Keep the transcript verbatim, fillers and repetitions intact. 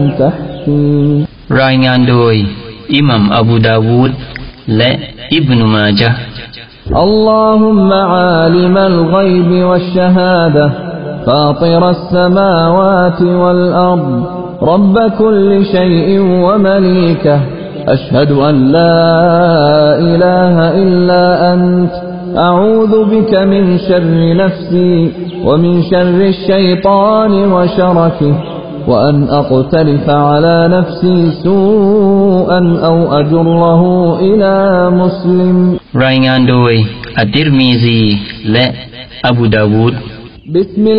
تحكي รายงานโดยอิหมัมอบูดาวูดและอิบนุมาญะห์ اللهم عالم الغيب والشهادة فاطر السماوات والأرض رب كل شيء ومليكه أشهد أن لا إله إلا أنت أعوذ بك من شر نفسي ومن شر الشيطان وشركه وأن أقترف على نفسي سوءا أو أجره إلى مسلم รายงานโดยอัตติรมีซีและอบูดาวูด